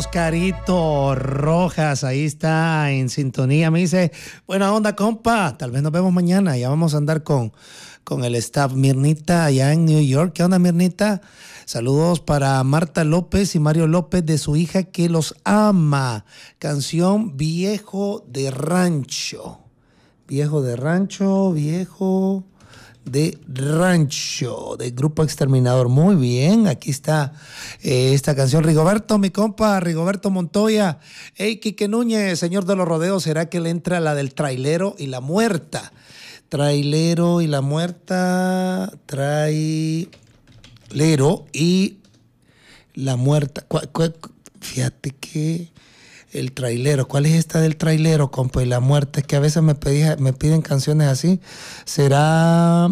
Oscarito Rojas, ahí está en sintonía. Me dice, buena onda, compa. Tal vez nos vemos mañana. Ya vamos a andar con el staff. Mirnita, allá en New York. ¿Qué onda, Mirnita? Saludos para Marta López y Mario López de su hija que los ama. Canción Viejo de Rancho. Viejo de Rancho, Viejo de Rancho, del Grupo Exterminador. Muy bien, aquí está esta canción. Rigoberto, mi compa, Rigoberto Montoya. Hey, Quique Núñez, señor de los rodeos, ¿será que le entra la del trailero y la muerta? Trailero y la muerta, trailero y la muerta. Fíjate que el trailero, ¿cuál es esta del trailero, compa? Y la muerte, es que a veces me piden canciones así. Será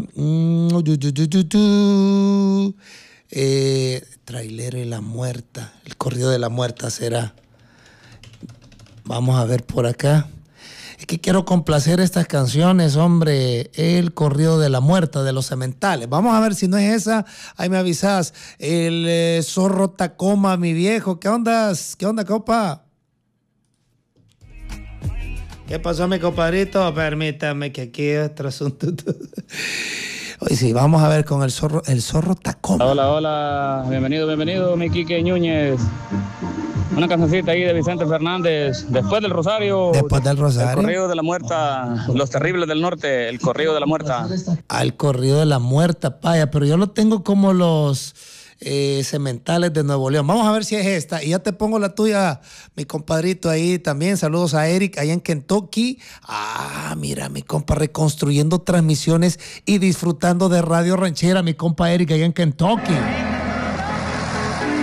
trailero y la muerta, el corrido de la muerta será. Vamos a ver por acá. Es que quiero complacer estas canciones, hombre. El corrido de la muerta, de los sementales. Vamos a ver si no es esa. Ahí me avisas. El zorro Tacoma, mi viejo. ¿Qué onda? ¿Qué onda, compa? ¿Qué pasó, mi compadrito? Permítame que aquí hay otro asunto. Hoy sí, vamos a ver con el zorro Tacoma. Hola, hola, bienvenido, mi Quique Núñez. Una cancioncita ahí de Vicente Fernández, Después del Rosario. Después del Rosario. El corrido de la muerta, Los Terribles del Norte, el corrido de la muerta. Al corrido de la muerta, paya, pero yo lo tengo como los sementales de Nuevo León. Vamos a ver si es esta. Y ya te pongo la tuya, mi compadrito, ahí también. Saludos a Eric, allá en Kentucky. Ah, mira, mi compa, reconstruyendo transmisiones y disfrutando de Radio Ranchera, mi compa Eric, allá en Kentucky.